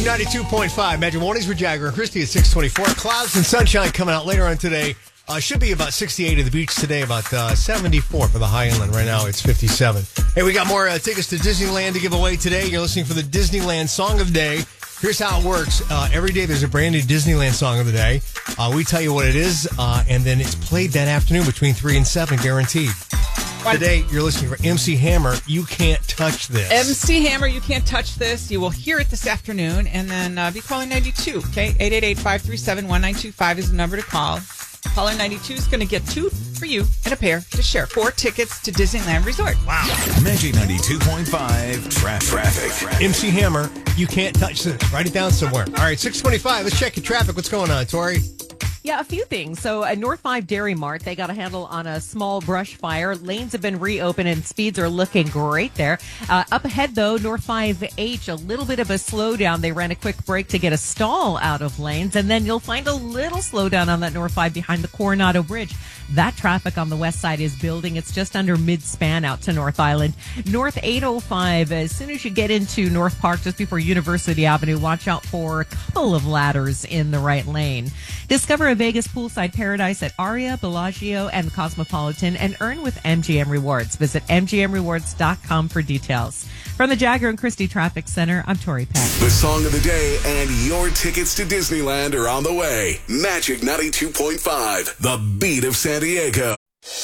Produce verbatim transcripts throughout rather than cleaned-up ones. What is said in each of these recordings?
ninety-two point five. Magic Mornings with Jagger and Christy at six twenty-four. Clouds and sunshine coming out later on today. Uh, should be about sixty-eight at the beach today, about uh, seventy-four for the high inland. Right now it's fifty-seven. Hey, we got more uh, tickets to Disneyland to give away today. You're listening for the Disneyland Song of the Day. Here's how it works. Uh, every day there's a brand new Disneyland Song of the Day. Uh, we tell you what it is, uh, and then it's played that afternoon between three and seven, guaranteed. Today, you're listening for M C Hammer, You Can't Touch This. M C Hammer, You Can't Touch This. You will hear it this afternoon, and then uh, be calling ninety-two, okay? eight eight eight, five three seven, one nine two five is the number to call. Caller ninety-two is going to get two for you and a pair to share. Four tickets to Disneyland Resort. Wow. Magic ninety-two point five, tra- traffic. M C Hammer, You Can't Touch This. Write it down somewhere. All right, six twenty-five. Let's check your traffic. What's going on, Tori? Yeah, a few things. So at North five Dairy Mart, they got a handle on a small brush fire. Lanes have been reopened and speeds are looking great there. Uh, up ahead, though, North five H, a little bit of a slowdown. They ran a quick break to get a stall out of lanes. And then you'll find a little slowdown on that North five behind the Coronado Bridge. That traffic on the west side is building. It's just under mid-span out to North Island. North eight oh five, as soon as you get into North Park, just before University Avenue, watch out for a couple of ladders in the right lane. Discover a Vegas poolside paradise at Aria, Bellagio, and Cosmopolitan, and earn with M G M Rewards. Visit M G M rewards dot com for details. From the Jagger and Christie Traffic Center, I'm Tori Peck. The song of the day and your tickets to Disneyland are on the way. Magic ninety-two point five, the beat of San Diego.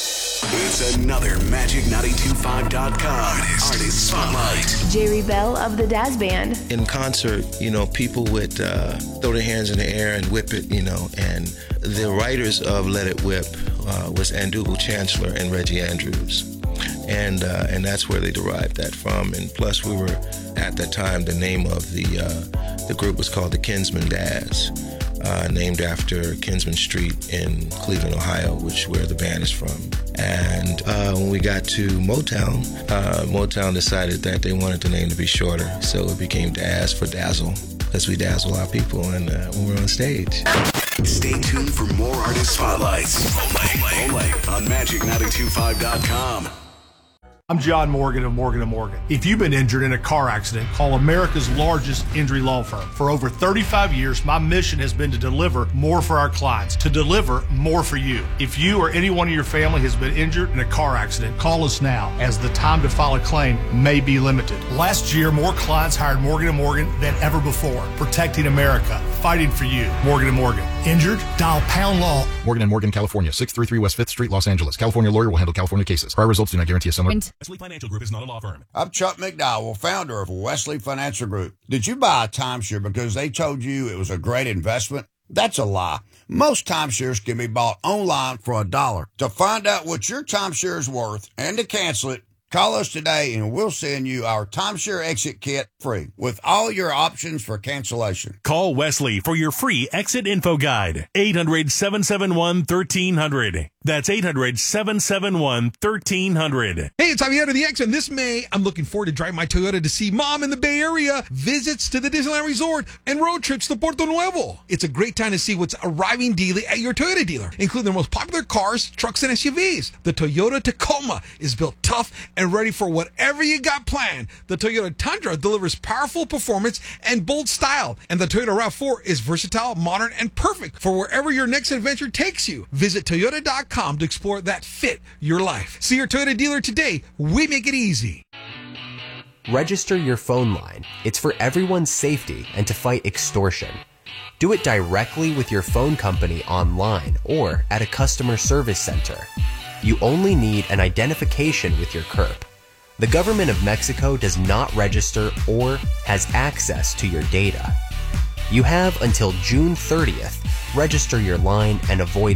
It's another Magic ninety-two point five dot com Artist, Artist Spotlight. Jerry Bell of the Daz Band. In concert, you know, people would uh, throw their hands in the air and whip it, you know, and the writers of Let It Whip uh, was Andugal Chancellor and Reggie Andrews. And uh, and that's where they derived that from. And plus, we were, at that time, the name of the uh, the group was called the Kinsman Daz, uh, named after Kinsman Street in Cleveland, Ohio, which is where the band is from. And uh, when we got to Motown, uh, Motown decided that they wanted the name to be shorter, so it became Daz for Dazzle, because we dazzle our people and uh, when we're on stage. Stay tuned for more Artist Spotlights only, only on Magic ninety-two point five dot com. I'm John Morgan of Morgan and Morgan. If you've been injured in a car accident, call America's largest injury law firm. For over thirty-five years, my mission has been to deliver more for our clients, to deliver more for you. If you or anyone in your family has been injured in a car accident, call us now, as the time to file a claim may be limited. Last year, more clients hired Morgan and Morgan than ever before, protecting America, fighting for you. Morgan and Morgan. Injured? Dial pound law. Morgan and Morgan, California, six thirty-three West fifth Street, Los Angeles. California lawyer will handle California cases. Prior results do not guarantee a similar... Wesley Financial Group is not a law firm. I'm Chuck McDowell, founder of Wesley Financial Group. Did you buy a timeshare because they told you it was a great investment? That's a lie. Most timeshares can be bought online for a dollar. To find out what your timeshare is worth and to cancel it, call us today and we'll send you our timeshare exit kit free with all your options for cancellation. Call Wesley for your free exit info guide. eight hundred, seven seven one, one three zero zero. That's eight hundred, seven seven one, one three zero zero. Hey, it's Javier of the X, and this May, I'm looking forward to driving my Toyota to see Mom in the Bay Area, visits to the Disneyland Resort, and road trips to Puerto Nuevo. It's a great time to see what's arriving daily at your Toyota dealer, including their most popular cars, trucks, and S U Vs. The Toyota Tacoma is built tough and ready for whatever you got planned. The Toyota Tundra delivers powerful performance and bold style, and the Toyota RAV four is versatile, modern, and perfect for wherever your next adventure takes you. Visit Toyota dot com to explore that fit your life. See your Toyota dealer today. We make it easy. Register your phone line. It's for everyone's safety and to fight extortion. Do it directly with your phone company online or at a customer service center. You only need an identification with your C U R P. The government of Mexico does not register or has access to your data. You have until June thirtieth. Register your line and avoid